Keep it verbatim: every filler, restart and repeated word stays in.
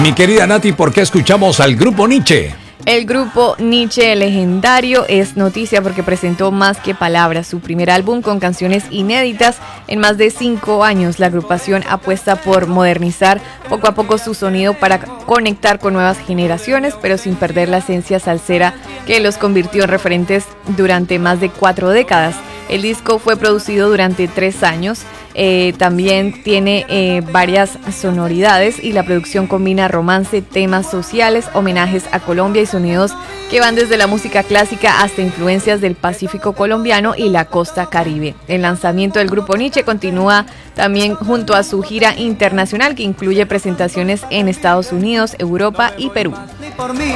Mi querida Nati, ¿por qué escuchamos al grupo Nietzsche? El grupo Nietzsche legendario es noticia porque presentó Más que Palabras, su primer álbum con canciones inéditas en más de cinco años. La agrupación apuesta por modernizar poco a poco su sonido para conectar con nuevas generaciones, pero sin perder la esencia salsera que los convirtió en referentes durante más de cuatro décadas. El disco fue producido durante tres años, eh, también tiene eh, varias sonoridades y la producción combina romance, temas sociales, homenajes a Colombia y sonidos que van desde la música clásica hasta influencias del Pacífico colombiano y la costa caribe. El lanzamiento del grupo Nietzsche continúa también junto a su gira internacional que incluye presentaciones en Estados Unidos, Europa y Perú.